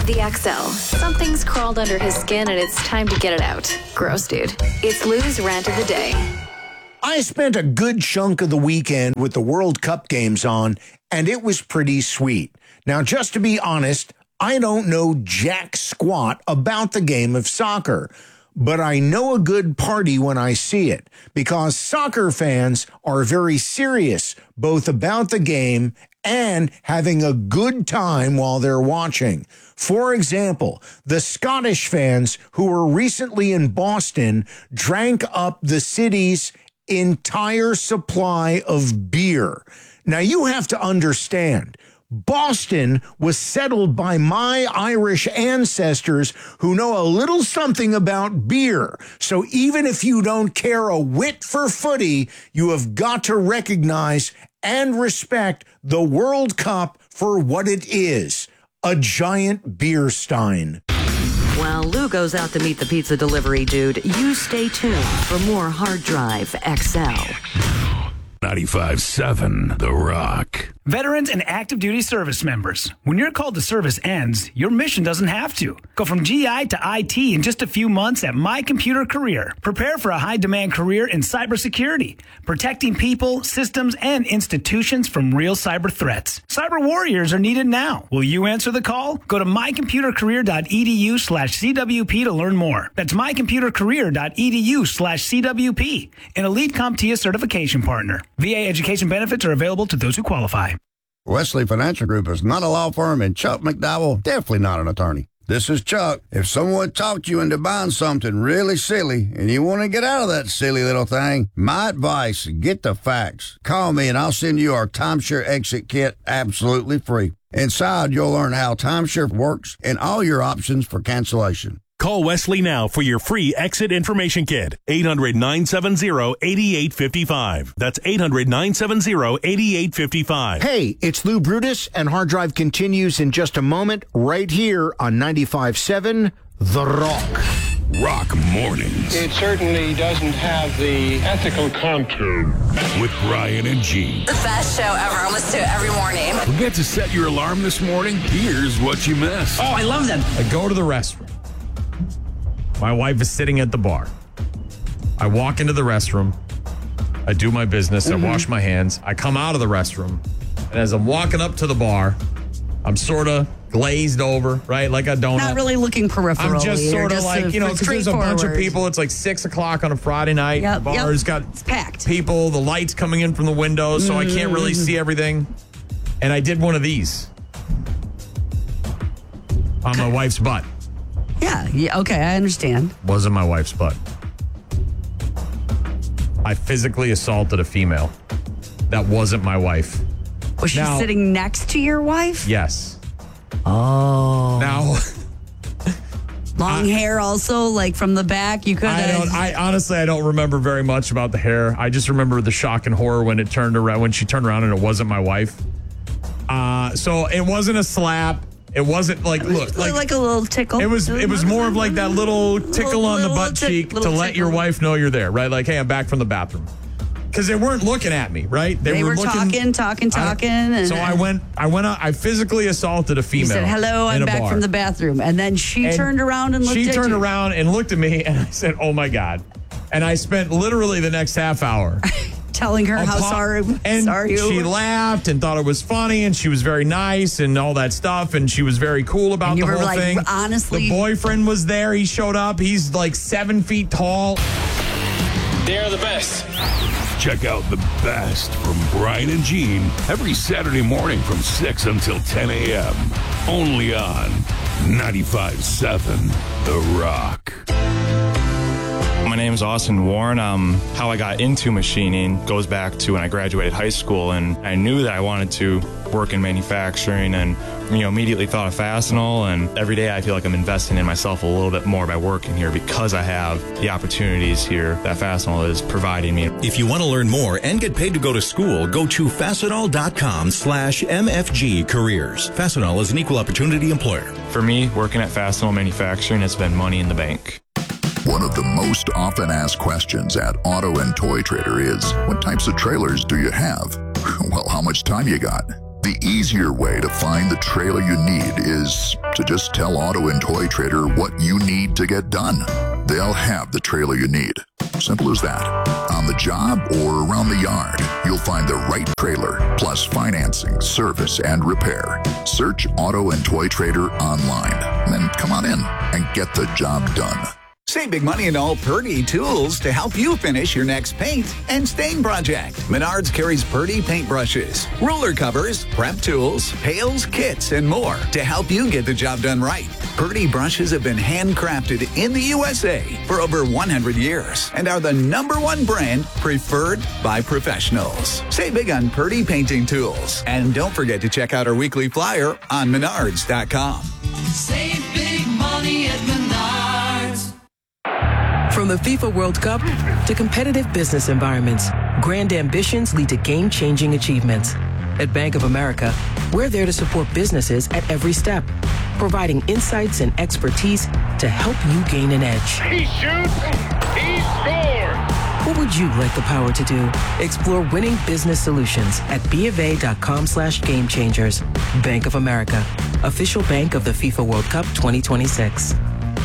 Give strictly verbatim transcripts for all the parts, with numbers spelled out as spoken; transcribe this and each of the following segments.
The X L. Something's crawled under his skin and it's time to get it out. Gross, dude. It's Lou's rant of the day. I spent a good chunk of the weekend with the World Cup games on, and it was pretty sweet. Now, just to be honest, I don't know jack squat about the game of soccer, but I know a good party when I see it, because soccer fans are very serious, both about the game and having a good time while they're watching. For example, the Scottish fans who were recently in Boston drank up the city's entire supply of beer. Now, you have to understand, Boston was settled by my Irish ancestors who know a little something about beer. So even if you don't care a whit for footy, you have got to recognize and respect the World Cup for what it is, a giant beer stein. While Lou goes out to meet the pizza delivery dude, you stay tuned for more Hard Drive X L. ninety-five seven The Rock. Veterans and active duty service members, when your call to service ends, your mission doesn't have to. Go from G I to I T in just a few months at My Computer Career. Prepare for a high-demand career in cybersecurity, protecting people, systems, and institutions from real cyber threats. Cyber warriors are needed now. Will you answer the call? Go to mycomputercareer.edu slash CWP to learn more. That's mycomputercareer.edu slash CWP, an Elite CompTIA certification partner. V A education benefits are available to those who qualify. Wesley Financial Group is not a law firm, and Chuck McDowell definitely not an attorney. This is Chuck. If someone talked you into buying something really silly and you want to get out of that silly little thing, my advice, get the facts. Call me and I'll send you our timeshare exit kit absolutely free. Inside, you'll learn how timeshare works and all your options for cancellation. Call Wesley now for your free exit information kit. eight hundred, nine seven zero, eight eight five five. That's eight hundred, nine seven zero, eight eight five five. Hey, it's Lou Brutus, and Hard Drive continues in just a moment right here on ninety-five seven The Rock. Rock Mornings. It certainly doesn't have the ethical contour. With Brian and Gene. The best show ever. I listen to it every morning. Forget to set your alarm this morning? Here's what you missed. Oh, I love them. I go to the restroom. My wife is sitting at the bar. I walk into the restroom. I do my business. Mm-hmm. I wash my hands. I come out of the restroom. And as I'm walking up to the bar, I'm sort of glazed over, right? Like a donut. Not really looking peripherally. I'm just sort of like, you know, because there's a bunch of people. It's like six o'clock on a Friday night. Yep, the bar's yep. got it's packed. People, the lights coming in from the windows, so mm-hmm. I can't really see everything. And I did one of these on my wife's butt. Yeah, yeah, okay, I understand. Wasn't my wife's butt. I physically assaulted a female. That wasn't my wife. Was she now, sitting next to your wife? Yes. Oh. Now... Long I, hair also, like from the back? You could I don't, I honestly, I don't remember very much about the hair. I just remember the shock and horror when it turned around, when she turned around and it wasn't my wife. Uh, so it wasn't a slap. It wasn't like, look, like, like a little tickle. It was it was more of like that little tickle little, on the little butt tick, cheek to let tickle. your wife know you're there, right? Like, hey, I'm back from the bathroom. Because they weren't looking at me, right? They, they were, were looking, talking, talking, talking. I, and so I went, I went out, I physically assaulted a female. You said, hello, I'm back bar. from the bathroom. And then she and turned around and looked she at you. She turned around and looked at me and I said, oh my God. And I spent literally the next half hour telling her how pop, sorry, and sorry you she were. laughed and thought it was funny, and she was very nice and all that stuff, and she was very cool about and you the were whole like, thing. Honestly, the boyfriend was there. He showed up. He's like seven feet tall. They're the best. Check out the best from Brian and Gene every Saturday morning from six until ten a.m. Only on ninety-five seven The Rock. My name is Austin Warren. Um, how I got into machining goes back to when I graduated high school, and I knew that I wanted to work in manufacturing, and you know, immediately thought of Fastenal. And every day I feel like I'm investing in myself a little bit more by working here because I have the opportunities here that Fastenal is providing me. If you want to learn more and get paid to go to school, go to fastenal.com slash MFG careers. Fastenal is an equal opportunity employer. For me, working at Fastenal Manufacturing has been money in the bank. One of the most often asked questions at Auto and Toy Trader is, what types of trailers do you have? Well, how much time you got? The easier way to find the trailer you need is to just tell Auto and Toy Trader what you need to get done. They'll have the trailer you need. Simple as that. On the job or around the yard, you'll find the right trailer, plus financing, service, and repair. Search Auto and Toy Trader online. Then come on in and get the job done. Save big money in all Purdy tools to help you finish your next paint and stain project. Menards carries Purdy paintbrushes, ruler covers, prep tools, pails, kits, and more to help you get the job done right. Purdy brushes have been handcrafted in the U S A for over one hundred years and are the number one brand preferred by professionals. Save big on Purdy painting tools. And don't forget to check out our weekly flyer on menards dot com. Save big money at Menards. From the FIFA World Cup to competitive business environments, grand ambitions lead to game-changing achievements. At Bank of America, we're there to support businesses at every step, providing insights and expertise to help you gain an edge. He shoots, he scores! What would you like the power to do? Explore winning business solutions at BofA.com slash game changers. Bank of America, official bank of the FIFA World Cup twenty twenty-six.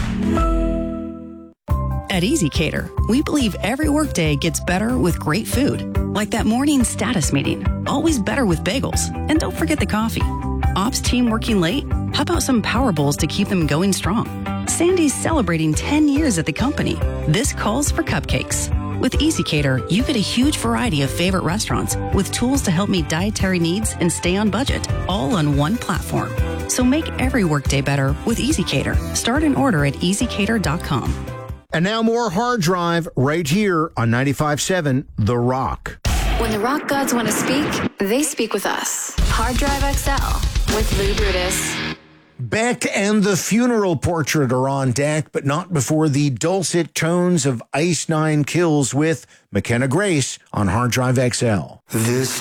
At EasyCater, we believe every workday gets better with great food. Like that morning status meeting, always better with bagels. And don't forget the coffee. Ops team working late? How about some Power Bowls to keep them going strong? Sandy's celebrating ten years at the company. This calls for cupcakes. With EasyCater, you get a huge variety of favorite restaurants with tools to help meet dietary needs and stay on budget, all on one platform. So make every workday better with EasyCater. Start an order at easy cater dot com. And now more Hard Drive right here on ninety-five point seven The Rock. When the rock gods want to speak, they speak with us. Hard Drive X L with Lou Brutus. Beck and the Funeral Portrait are on deck, but not before the dulcet tones of Ice Nine Kills with McKenna Grace on Hard Drive X L. This